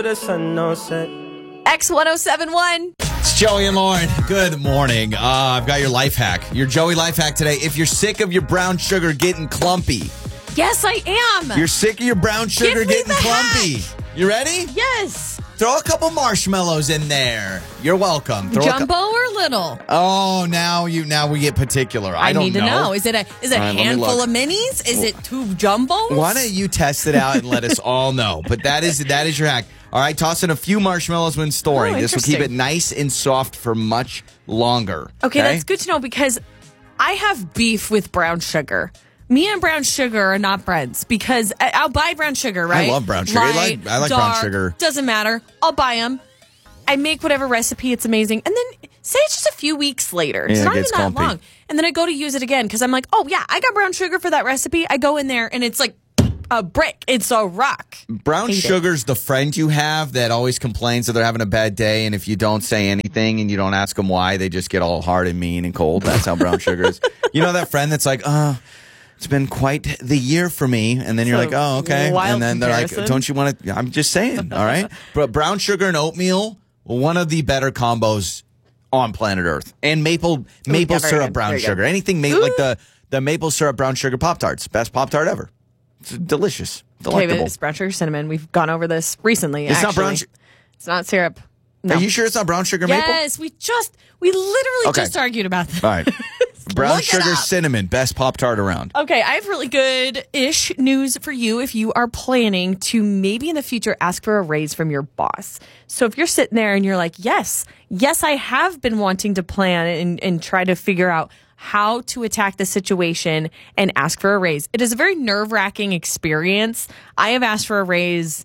X1071. It's Joey and Lauren. Good morning. I've got your life hack. Your Joey life hack today. If you're sick of your brown sugar getting clumpy. Yes, I am. You're sick of your brown sugar getting clumpy. Hack. You ready? Yes. Throw a couple marshmallows in there. You're welcome. Jumbo or little? Oh, now we get particular. I don't need to know. Is it a handful of minis? Is it 2 jumbos? Why don't you test it out and let us all know? But that is your hack. All right, toss in a few marshmallows when storing. This will keep it nice and soft for much longer. Okay, that's good to know because I have beef with brown sugar. Me and brown sugar are not friends because I'll buy brown sugar, right? I love brown sugar. Light, I like dark, brown sugar. Doesn't matter. I'll buy them. I make whatever recipe. It's amazing. And then say it's just a few weeks later. It's not even that long. And then I go to use it again because I'm like, oh, yeah, I got brown sugar for that recipe. I go in there and it's like a brick. It's a rock. Brown sugar's the friend you have that always complains that they're having a bad day, and if you don't say anything and you don't ask them why, they just get all hard and mean and cold. That's how brown sugar is. You know that friend that's like, it's been quite the year for me. And then you're like, oh, okay. And then they're like, don't you want to? I'm just saying, all right? But brown sugar and oatmeal, one of the better combos on planet Earth. And maple syrup brown sugar. Anything like the maple syrup brown sugar Pop-Tarts. Best Pop-Tart ever. It's delicious. Delectable. Okay, it's brown sugar cinnamon. We've gone over this recently, It's not brown sugar. It's not syrup. No. Are you sure it's not brown sugar maple? Yes, we literally just argued about that. All right. Brown sugar cinnamon, best Pop-Tart around. Okay, I have really good-ish news for you if you are planning to maybe in the future ask for a raise from your boss. So if you're sitting there and you're like, yes, I have been wanting to plan and try to figure out how to attack the situation and ask for a raise. It is a very nerve-wracking experience. I have asked for a raise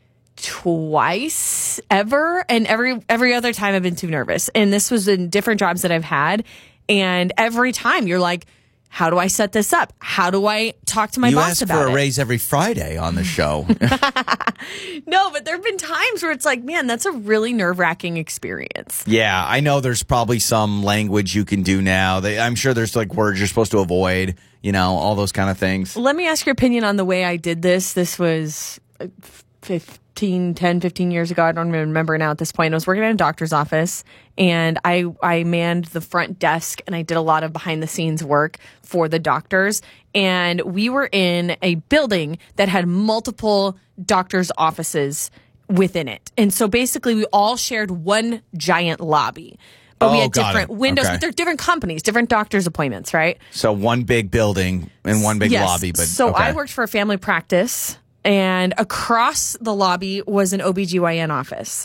twice ever, and every other time I've been too nervous. And this was in different jobs that I've had. And every time you're like, how do I set this up? How do I talk to my boss about it? You ask for a raise every Friday on the show. No, but there have been times where it's like, man, that's a really nerve-wracking experience. Yeah, I know there's probably some language you can do now. I'm sure there's like words you're supposed to avoid, all those kind of things. Let me ask your opinion on the way I did this. This was 15 years ago. I don't even remember now at this point. I was working in a doctor's office and I manned the front desk and I did a lot of behind the scenes work for the doctors. And we were in a building that had multiple doctors' offices within it. And so basically we all shared one giant lobby. But we had different windows, but they're different companies, different doctor's appointments, right? So one big building and one big lobby. But so I worked for a family practice. And across the lobby was an OBGYN office.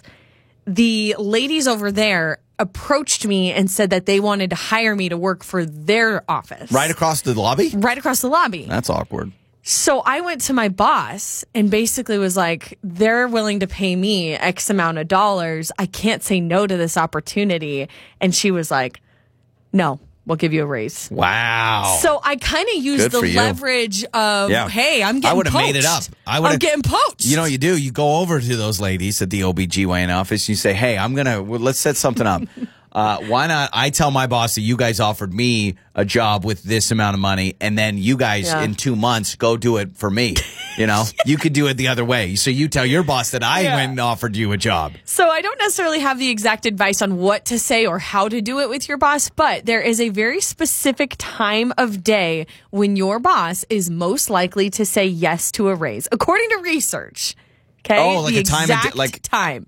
The ladies over there approached me and said that they wanted to hire me to work for their office. Right across the lobby? Right across the lobby. That's awkward. So I went to my boss and basically was like, they're willing to pay me X amount of dollars. I can't say no to this opportunity. And she was like, no. We'll give you a raise. Wow. So I kind of used the leverage of, hey, I'm getting poached. I would have made it up. I'm getting poached. You know what you do? You go over to those ladies at the OBGYN office. You say, hey, let's set something up. Why not? I tell my boss that you guys offered me a job with this amount of money, and then you guys in 2 months go do it for me. You could do it the other way. So you tell your boss that I went and offered you a job. So I don't necessarily have the exact advice on what to say or how to do it with your boss, but there is a very specific time of day when your boss is most likely to say yes to a raise, according to research. Okay. Oh, like the a time exact time.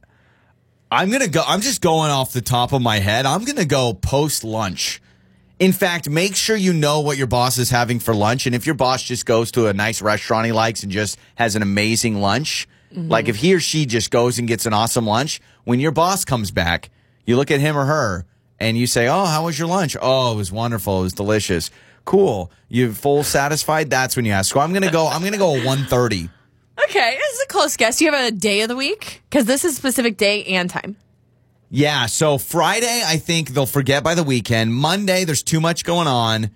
I'm just going off the top of my head. I'm going to go post lunch. In fact, make sure you know what your boss is having for lunch. And if your boss just goes to a nice restaurant he likes and just has an amazing lunch, like if he or she just goes and gets an awesome lunch, when your boss comes back, you look at him or her and you say, oh, how was your lunch? Oh, it was wonderful. It was delicious. Cool. You full satisfied? That's when you ask. So I'm going to go 1:30. Okay, this is a close guess. Do you have a day of the week? Because this is a specific day and time. Yeah, so Friday, I think they'll forget by the weekend. Monday, there's too much going on.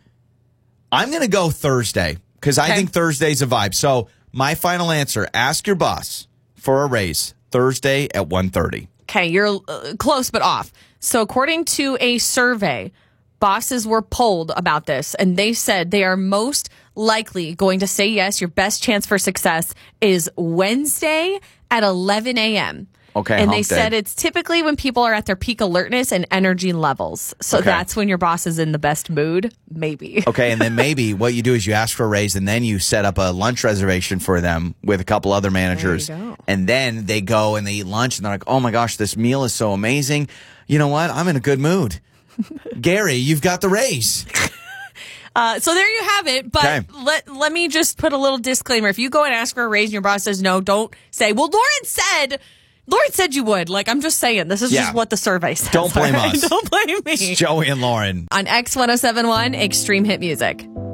I'm going to go Thursday because I think Thursday's a vibe. So my final answer, ask your boss for a raise Thursday at 1:30. Okay, you're close but off. So according to a survey, bosses were polled about this, and they said they are most likely going to say yes. Your best chance for success is Wednesday at 11 a.m. Okay, and hump they said day. it's typically when people are at their peak alertness and energy levels. So Okay. that's when your boss is in the best mood, maybe. Okay, and then maybe what you do is you ask for a raise, and then you set up a lunch reservation for them with a couple other managers. There you go. And then they go and they eat lunch, and they're like, oh my gosh, this meal is so amazing. You know what? I'm in a good mood. Gary, you've got the raise. So there you have it. But Okay. let me just put a little disclaimer. If you go and ask for a raise and your boss says no, don't say, well, Lauren said you would. Like, I'm just saying, this is Yeah. just what the survey says. Don't blame all right? us. Don't blame me. It's Joey and Lauren. On X1071, Extreme Hit Music.